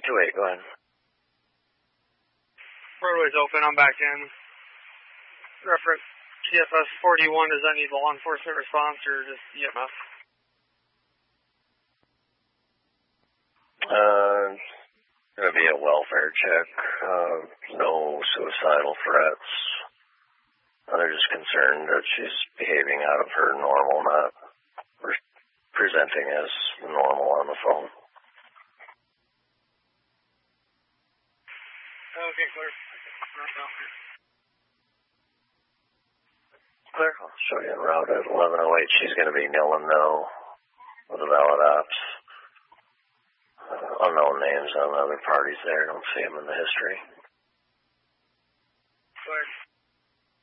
228, go ahead. Roadway's open, I'm back in. Reference TFS 41, does that need law enforcement response or just EMS? Gonna be a welfare check. No suicidal threats. They're just concerned that she's behaving out of her normal, not presenting as normal on the phone. Okay, clear. Clear. I'll show you en route at 1108. She's going to be nil and no with the valid ops. Unknown names on the other parties there. Don't see them in the history.